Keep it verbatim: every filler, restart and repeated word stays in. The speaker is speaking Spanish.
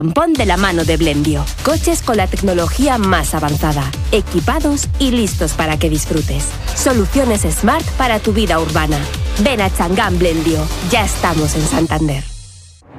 Pon de la mano de Blendio. Coches con la tecnología más avanzada, equipados y listos para que disfrutes. Soluciones Smart para tu vida urbana. Ven a Changán Blendio. Ya estamos en Santander.